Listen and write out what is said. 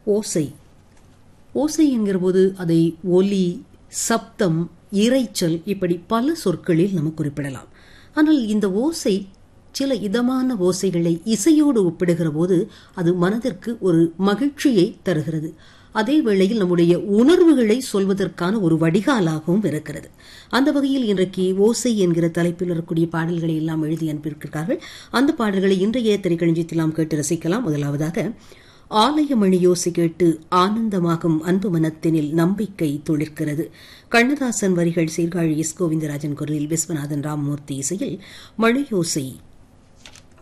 ஓசை. ஓசை என்கிற போது அதை ஒலி, சப்தம், இரைச்சல் இப்படி பல சொற்களில் நம்ம குறிப்பிடலாம். ஆனால் இந்த ஓசை சில இதமான ஓசைகளை இசையோடு ஒப்பிடுகிற போது அது மனதிற்கு ஒரு மகிழ்ச்சியை தருகிறது. அதே வேளையில் நம்முடைய உணர்வுகளை சொல்வதற்கான ஒரு வடிகாலாகவும் இருக்கிறது. அந்த வகையில் இன்றைக்கு ஓசை என்கிற தலைப்பில் வரக்கூடிய பாடல்களை எல்லாம் எழுதி அனுப்பியிருக்கிறார்கள். அந்த பாடல்களை இன்றைய திரைக்களஞ்சியத்தில் நாம் கேட்டு ரசிக்கலாம். முதலாவதாக ஆலயமணி யோசை கேட்டு ஆனந்தமாகும் அன்பு மனத்தினில் நம்பிக்கை துளிர்க்கிறது. கண்ணதாசன் வரிகள், சீர்காழி எஸ். கோவிந்தராஜன் குரலில் விஸ்வநாதன் ராமமூர்த்தி இசையில் மணியோசை